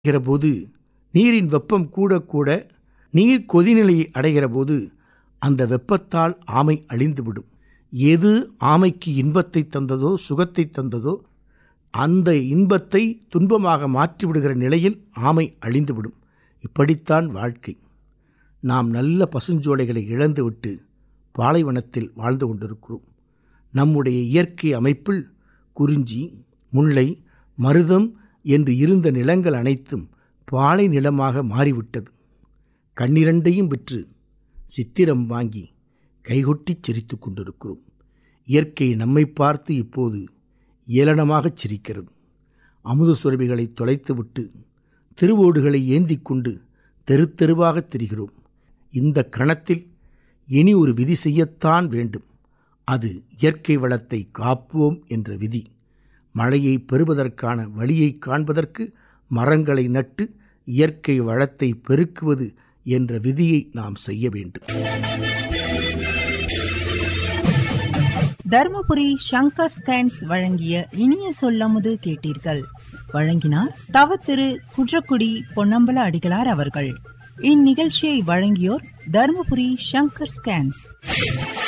போது நீரின் வெப்பம் கூட கூட நீர் கொதிநிலையை அடைகிற போது அந்த வெப்பத்தால் ஆமை அழிந்துவிடும். எது ஆமைக்கு இன்பத்தை தந்ததோ சுகத்தை தந்ததோ அந்த இன்பத்தை துன்பமாக மாற்றிவிடுகிற நிலையில் ஆமை அழிந்துவிடும். இப்படித்தான் வாழ்க்கை. நாம் நல்ல பசுஞ்சோலைகளை இழந்துவிட்டு பாலைவனத்தில் வாழ்ந்து கொண்டிருக்கிறோம். நம்முடைய இயற்கை அமைப்பில் குறிஞ்சி, முல்லை, மருதம் என்று இருந்த நிலங்கள் அனைத்தும் பாலை நிலமாக மாறிவிட்டது. கண்ணிரண்டையும் விற்று சித்திரம் வாங்கி கைகொட்டி சிரித்து கொண்டிருக்கிறோம். இயற்கை நம்மை பார்த்து இப்போது ஏளனமாகச் சிரிக்கிறது. அமுத சுரபிகளை தொலைத்துவிட்டு திருவோடுகளை ஏந்தி கொண்டு தெரு தெருவாக திரிகிறோம். இந்த கணத்தில் இனி ஒரு விதி செய்யத்தான் வேண்டும். அது இயற்கை வளத்தை காப்போம் என்ற விதி. மழையை பெறுவதற்கான வழியை காண்பதற்கு மரங்களை நட்டு இயற்கை வளத்தை பெருக்குவது என்ற விதியை நாம் செய்ய வேண்டும். தர்மபுரி சங்கர் ஸ்கேன்ஸ் வழங்கிய இனிய சொல்லமுது கேட்டீர்கள். வழங்கினார் தவ திரு குன்றக்குடி பொன்னம்பல அடிகளார் அவர்கள். இந்நிகழ்ச்சியை வழங்கியோர் தர்மபுரி சங்கர் ஸ்கேன்ஸ்.